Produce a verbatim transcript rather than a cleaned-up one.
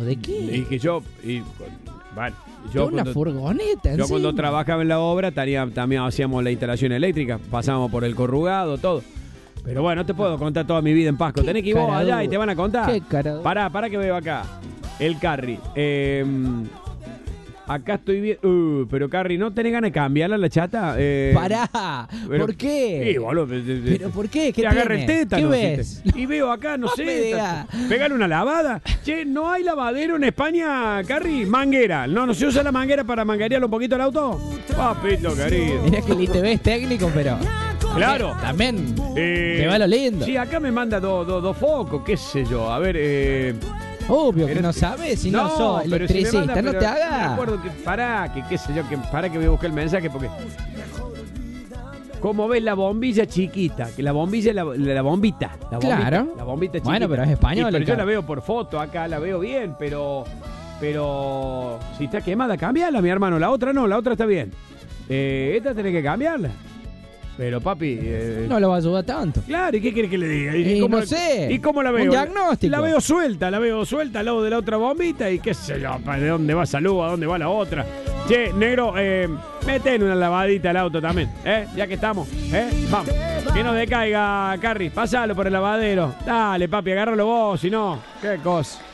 ¿De qué? Y que yo... Y, bueno, yo una cuando, furgoneta, yo cuando trabajaba en la obra taría, también hacíamos la instalación eléctrica, pasábamos por el corrugado, todo. Pero bueno, no te puedo contar toda mi vida en Pasco. Tenés que ir vos allá y te van a contar. Qué caradura. Pará, pará que veo acá. El Carry. Eh, acá estoy viendo... Uh, pero Carry, ¿no tenés ganas de cambiarla la chata? Eh, Pará. pero, ¿Por qué? Sí, boludo. ¿Pero por qué? ¿Qué te agarra el tiene? tétano. ¿Qué ves? Y veo acá, no, No sé. me digas. Pegar una lavada. Che, ¿no hay lavadero en España, Carry? Manguera. ¿No, no se usa la manguera para manguerearlo un poquito el auto? Papito querido. Mirá que el I T V es técnico, pero... Claro. También Eh, te va lo lindo. Sí, acá me manda dos do, do focos, qué sé yo. A ver, eh... Obvio que pero no te- sabes, si no, sos pero si me electricista, manda, no pero te Me hagas. acuerdo que, pará, que qué sé yo, que pará que voy a buscar el mensaje porque... ¿Cómo ves la bombilla chiquita? Que la bombilla es la, la, la bombita. La bombita, Claro. La bombita chiquita. Bueno, pero es español, Y, pero el yo ca- la veo por foto acá, la veo bien, pero... Pero... Si está quemada, cambiala, mi hermano. La otra no, la otra está bien. Eh, esta tenés que cambiarla. Pero papi... Eh, No lo va a ayudar tanto. Claro, ¿y qué quiere que le diga? Y cómo, no sé. ¿Y cómo la veo? Un diagnóstico. La veo suelta, la veo suelta al lado de la otra bombita y qué sé yo, pa, ¿de dónde va salud? ¿A dónde va la otra? Che, negro, eh, meten una lavadita al auto también, ¿eh? Ya que estamos, ¿eh? Vamos. Que no decaiga, Carry. Pasalo por el lavadero. Dale, papi, agárralo vos, si no, qué cosa.